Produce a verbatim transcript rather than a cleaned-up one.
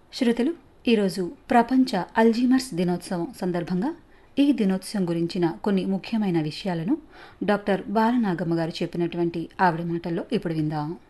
శ్రోతలు, ఈరోజు ప్రపంచ అల్జీమర్స్ దినోత్సవం సందర్భంగా ఈ దినోత్సవం గురించిన కొన్ని ముఖ్యమైన విషయాలను డాక్టర్ బాలనాగమ్మ గారు చెప్పినటువంటి ఆవిడ మాటల్లో ఇప్పుడు విందాం.